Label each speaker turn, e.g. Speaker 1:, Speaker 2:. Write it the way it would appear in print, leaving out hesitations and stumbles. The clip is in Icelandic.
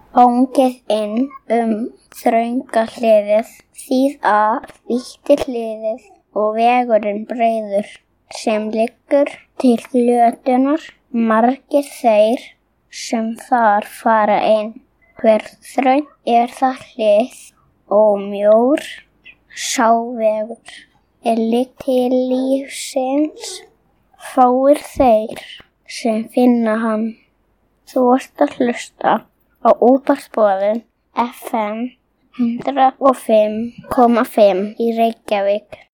Speaker 1: Bóngið inn þrönga hliðið, vítt hliðið og vegurinn breiður sem liggur til glötunar. Margir þeir sem þar fara inn. Hver þröng það hlið og mjór sá vegur liggur til lífsins. Fáir þeir sem finna hann. Þú ert að hlusta á útvarpsboðun FM 105,5 í Reykjavík.